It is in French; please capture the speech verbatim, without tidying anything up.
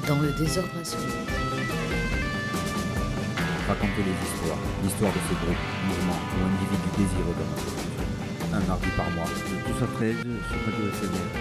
Dans le désordre absolu. Raconter les histoires, l'histoire de ce groupe, mouvement ou individu désireux de notre culture. Un mardi par mois, de douze à treize sur Radio S N R.